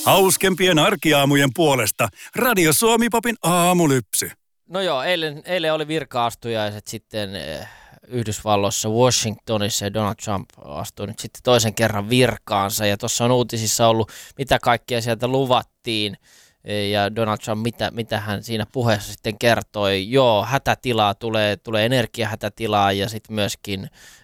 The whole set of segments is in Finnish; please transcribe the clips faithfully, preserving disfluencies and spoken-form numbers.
Hauskempien arkiaamujen puolesta Radio Suomi-popin aamulypsy. No joo, eilen, eilen oli virka-astujaiset sitten eh, Yhdysvalloissa, Washingtonissa, ja Donald Trump astui nyt sitten toisen kerran virkaansa. Ja tuossa on uutisissa ollut, mitä kaikkea sieltä luvattiin. Ja Donald Trump, mitä, mitä hän siinä puheessa sitten kertoi. Joo, hätätilaa tulee, tulee energiahätätilaa ja sitten myöskin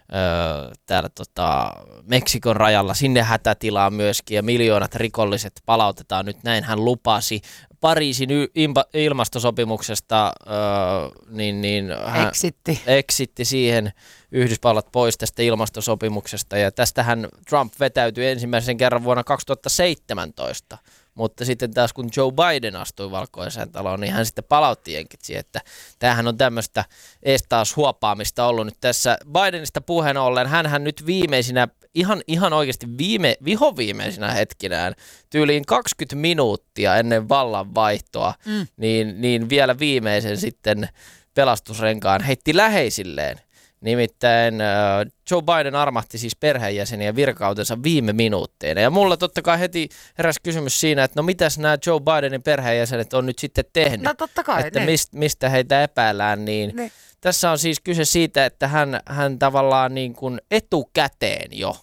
öö, täällä tota, Meksikon rajalla sinne hätätilaa myöskin. Ja miljoonat rikolliset palautetaan nyt, näin hän lupasi. Pariisin y- impa- ilmastosopimuksesta öö, niin, niin hän exitti. exitti siihen Yhdysvallat pois tästä ilmastosopimuksesta. Ja tästähän Trump vetäytyi ensimmäisen kerran vuonna kaksituhattaseitsemäntoista. Mutta sitten taas kun Joe Biden astui Valkoiseen taloon, niin hän sitten palautti jenkit siihen, että tämähän on tämmöistä ees taas huopaamista ollut nyt tässä. Bidenista puheen ollen, hänhän nyt viimeisinä, ihan, ihan oikeasti viime, vihoviimeisinä hetkinään, tyyliin kaksikymmentä minuuttia ennen vallanvaihtoa, mm. niin, niin vielä viimeisen sitten pelastusrenkaan heitti läheisilleen. Nimittäin uh, Joe Biden armahti siis perheenjäseniä virkautensa viime minuutteina. Ja mulla totta kai heti heräsi kysymys siinä, että no mitäs nämä Joe Bidenin perheenjäsenet on nyt sitten tehnyt? No totta kai, että ne. mist, mistä heitä epäillään. Niin Ne. tässä on siis kyse siitä, että hän, hän tavallaan niin kuin etukäteen jo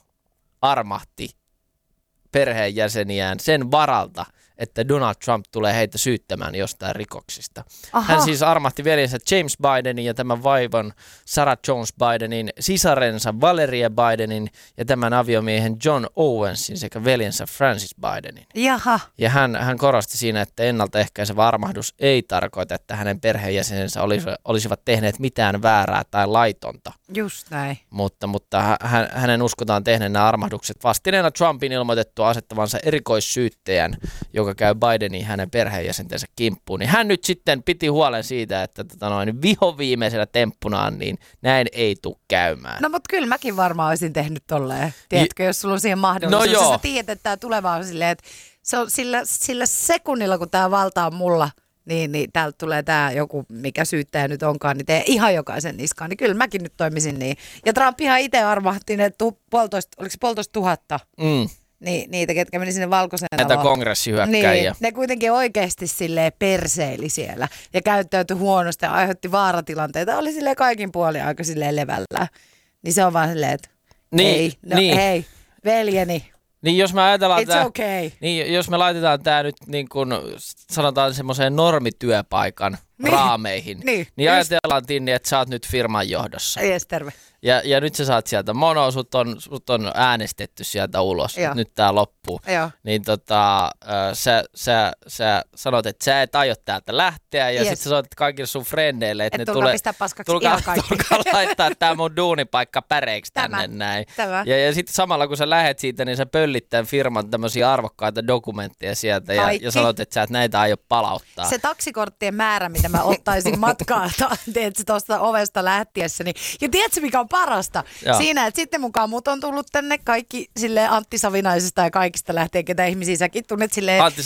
armahti perheenjäseniään sen varalta, että Donald Trump tulee heitä syyttämään jostain rikoksista. Aha. Hän siis armahti veljensä James Bidenin ja tämän vaivon Sarah Jones Bidenin, sisarensa Valeria Bidenin ja tämän aviomiehen John Owensin sekä veljensä Francis Bidenin. Jaha. Ja hän, hän korosti siinä, että ennaltaehkäisevä armahdus ei tarkoita, että hänen perheenjäsenensä olisi, olisivat tehneet mitään väärää tai laitonta. Just näin. Mutta, mutta hän, hänen uskotaan tehneen nämä armahdukset vastineena Trumpin ilmoitettua asettavansa erikoissyyttäjän, joka käy Bidenin hänen perheenjäsentensä kimppuun. Niin hän nyt sitten piti huolen siitä, että tota noin, vihoviimeisenä temppunaan niin näin ei tule käymään. No mutta kyllä mäkin varmaan olisin tehnyt tolleen. Tiedätkö, jos sulla on siihen mahdollisuus. No joo. Sä tiedät, että tämä tuleva on silleen, että se on sillä, sillä sekunnilla, kun tämä valta on mulla, niin, niin täältä tulee tämä joku, mikä syyttäjä nyt onkaan, niin tee ihan jokaisen niskaan. Niin kyllä mäkin nyt toimisin niin. Ja Trump ihan itse armahti ne tu, puolitoista, oliko se puolitoista tuhatta? Mm. Niin, niitä, ketkä meni sinne Valkoiseen Näitä taloon. kongressihyökkäjiä. Niin, ne kuitenkin oikeasti silleen perseili siellä ja käyttäytyi huonosti ja aiheutti vaaratilanteita. Oli silleen kaikin puolin aika silleen levällä. Niin se on vaan silleen, että Niin, ei, no niin. hei, veljeni, Niin jos me ajatellaan it's tää, okay. niin jos me laitetaan tämä nyt niin kuin sanotaan semmoiseen normityöpaikan Niin. raameihin, Niin, niin just. ajatellaan Tinni, että sä oot nyt firman johdossa. Jees, terve. Ja, ja nyt sä saat sieltä mono, sut on, sut on äänestetty sieltä ulos, Joo. nyt tää loppuu. Joo. Niin tota, äh, sä, sä, sä sanot, että sä et aio täältä lähteä ja Yes. sit sä soitat kaikille sun frendeille, että Et ne tulkaa tulee, pistää paskaksi tulkaa, ihan kaikki. tulkaa laittaa tää mun duunipaikka päreiksi tänne Tämä. näin. Tämä. Ja, ja sitten samalla kun sä lähet siitä, niin sä pöllit tämän firman tämmöisiä arvokkaita dokumentteja sieltä ja, Kaikki. ja sanot, että sä et näitä aio palauttaa. Se taksikorttien määrä, mitä mä ottaisin matkaan, tiedätkö, tuosta ovesta lähtiessäni. Ja tiedätkö, mikä on parasta? Joo. Siinä, että sitten mukaan mut on tullut tänne kaikki silleen Antti Savinaisesta ja kaikista lähtien, ketä ihmisiä säkin tunnet silleen. Antti